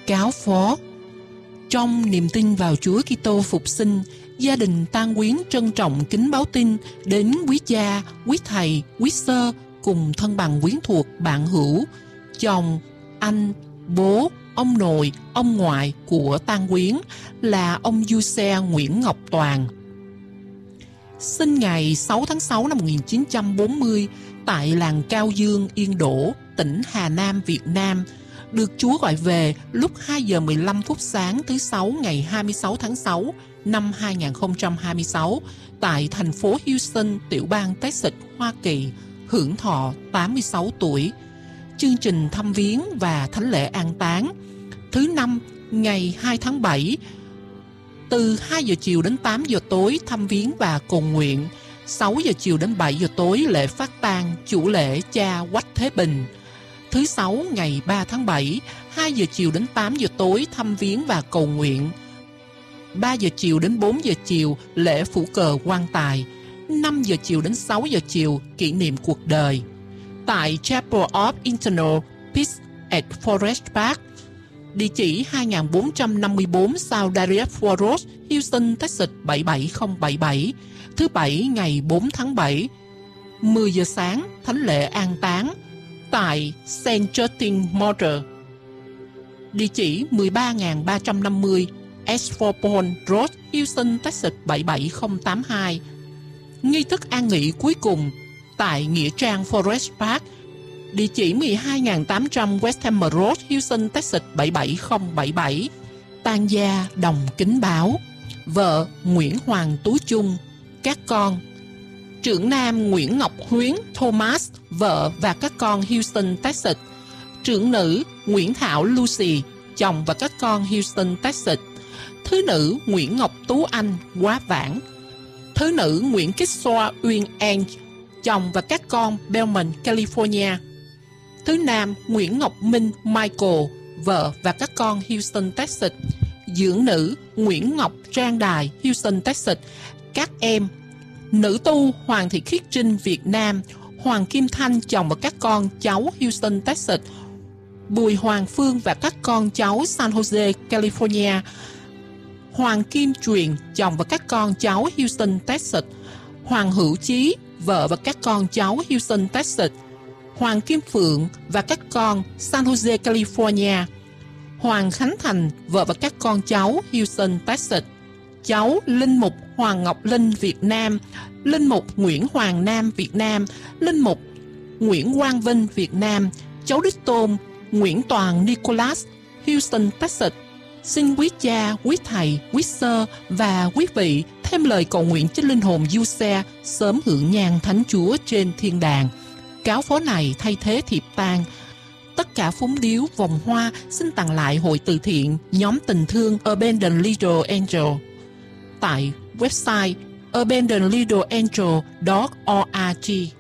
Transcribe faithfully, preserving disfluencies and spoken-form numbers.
cáo phó. Trong niềm tin vào Chúa Kitô phục sinh, gia đình Tang Quyến trân trọng kính báo tin đến quý cha, quý thầy, quý sơ cùng thân bằng quyến thuộc bạn hữu, chồng, anh, bố, ông nội, ông ngoại của Tang Quyến là ông Du Xe Nguyễn Ngọc Toàn. Sinh ngày sáu tháng sáu năm một nghìn chín trăm bốn mươi tại làng Cao Dương, Yên Đỗ, tỉnh Hà Nam, Việt Nam, được Chúa gọi về lúc hai giờ mười lăm phút sáng thứ Sáu ngày hai mươi sáu tháng sáu năm hai nghìn không trăm hai mươi sáu tại thành phố Houston, tiểu bang Texas, Hoa Kỳ, hưởng thọ tám mươi sáu tuổi. Chương trình thăm viếng và thánh lễ an táng thứ năm ngày hai tháng bảy từ hai giờ chiều đến tám giờ tối thăm viếng và cầu nguyện, sáu giờ chiều đến bảy giờ tối lễ phát tang chủ lễ cha Quách Thế Bình. Thứ Sáu ngày ba tháng bảy, hai giờ chiều đến tám giờ tối thăm viếng và cầu nguyện, ba giờ chiều đến bốn giờ chiều lễ phủ cờ quan tài, năm giờ chiều đến sáu giờ chiều kỷ niệm cuộc đời. Tại Chapel of Eternal Peace at Forest Park, địa chỉ hai nghìn bốn trăm năm mươi tư South Darius Road, Houston, Texas bảy bảy không bảy bảy, thứ Bảy ngày bốn tháng bảy, mười giờ sáng thánh lễ an táng tại Saint Justin Martyr, địa chỉ mười ba nghìn ba trăm năm mươi Ashford Road, Houston, Texas bảy bảy không tám hai. Nghi thức an nghỉ cuối cùng tại nghĩa trang Forest Park, địa chỉ mười hai nghìn tám trăm West Hammer Road, Houston, Texas bảy bảy không bảy bảy. Tang gia đồng kính báo: vợ Nguyễn Hoàng Tú Trung, các con trưởng nam Nguyễn Ngọc Huyến Thomas, vợ và các con Houston, Texas; trưởng nữ Nguyễn Thảo Lucy, chồng và các con Houston, Texas; thứ nữ Nguyễn Ngọc Tú Anh, Quá Vãng; thứ nữ Nguyễn Kích Xoa Uyên An, chồng và các con Belmont, California; thứ nam Nguyễn Ngọc Minh Michael, vợ và các con Houston, Texas; dưỡng nữ Nguyễn Ngọc Trang Đài, Houston, Texas; các em nữ tu Hoàng Thị Khiết Trinh, Việt Nam; Hoàng Kim Thanh, chồng và các con cháu Houston, Texas; Bùi Hoàng Phương và các con cháu San Jose, California; Hoàng Kim Truyền, chồng và các con cháu Houston, Texas; Hoàng Hữu Chí, vợ và các con cháu Houston, Texas; Hoàng Kim Phượng và các con San Jose, California; Hoàng Khánh Thành, vợ và các con cháu Houston, Texas; cháu Linh Mục Hoàng Ngọc Linh, Việt Nam; Linh Mục Nguyễn Hoàng Nam, Việt Nam; Linh Mục Nguyễn Quang Vinh, Việt Nam; cháu Đích Tôn Nguyễn Toàn Nicholas, Houston, Texas. Xin quý cha, quý thầy, quý sơ và quý vị thêm lời cầu nguyện cho linh hồn Du Xe sớm hưởng nhang Thánh Chúa trên thiên đàng. Cáo phó này thay thế thiệp tang. Tất cả phúng điếu, vòng hoa xin tặng lại hội từ thiện nhóm tình thương Abandoned Little Angel tại website abandoned little angel chấm org.